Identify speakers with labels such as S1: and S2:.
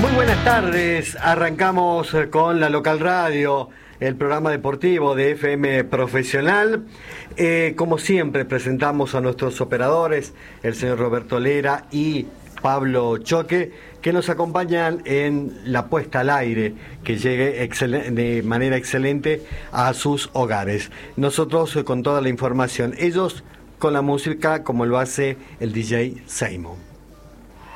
S1: Muy buenas tardes, arrancamos con la Local Radio, el programa deportivo de FM Profesional. Como siempre presentamos a nuestros operadores, el señor Roberto Lera y Pablo Choque, que nos acompañan en la puesta al aire, que llegue de manera excelente a sus hogares. Nosotros con toda la información, ellos con la música como lo hace el DJ Simon.